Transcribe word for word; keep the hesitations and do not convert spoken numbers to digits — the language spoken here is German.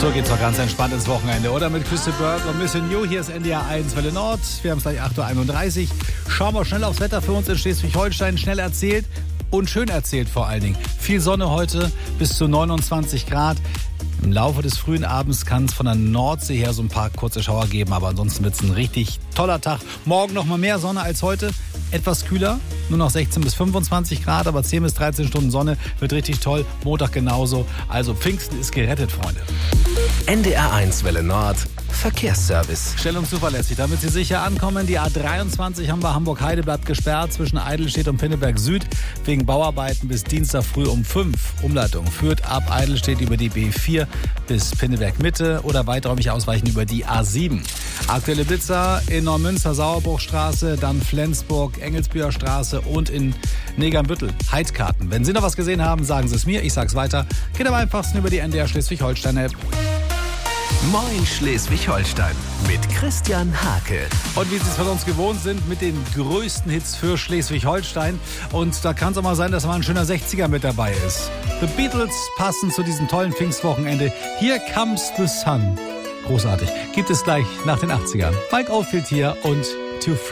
So geht's doch ganz entspannt ins Wochenende, oder? Mit Christy Burke und Mission You. Hier ist N D R eins Welle Nord. Wir haben es gleich acht Uhr einunddreißig. Schauen wir schnell aufs Wetter für uns in Schleswig-Holstein. Schnell erzählt und schön erzählt vor allen Dingen. Viel Sonne heute, bis zu neunundzwanzig Grad. Im Laufe des frühen Abends kann es von der Nordsee her so ein paar kurze Schauer geben, aber ansonsten wird es ein richtig toller Tag. Morgen noch mal mehr Sonne als heute, etwas kühler, nur noch sechzehn bis fünfundzwanzig Grad, aber zehn bis dreizehn Stunden Sonne, wird richtig toll. Montag genauso, also Pfingsten ist gerettet, Freunde. N D R eins Welle Nord Verkehrsservice. Schnell und zuverlässig, damit Sie sicher ankommen. Die A dreiundzwanzig haben wir Hamburg-Heideblatt gesperrt zwischen Eidelstedt und Pinneberg Süd wegen Bauarbeiten bis Dienstag früh um fünf. Umleitung führt ab Eidelstedt über die B vier bis Pinneberg Mitte oder weiträumig ausweichen über die A sieben. Aktuelle Blitzer in Neumünster, Sauerbruchstraße, dann Flensburg, Engelsbüher Straße und in Negernbüttel, Heidkarten. Wenn Sie noch was gesehen haben, sagen Sie es mir, ich sag's weiter. Geht am einfachsten über die N D R Schleswig-Holstein-App. Moin Schleswig-Holstein mit Christian Hake. Und wie Sie es von uns gewohnt sind, mit den größten Hits für Schleswig-Holstein. Und da kann es auch mal sein, dass mal ein schöner sechziger mit dabei ist. The Beatles passen zu diesem tollen Pfingstwochenende. Here Comes the Sun. Großartig. Gibt es gleich nach den achtzigern. Mike Oldfield hier und Too Far.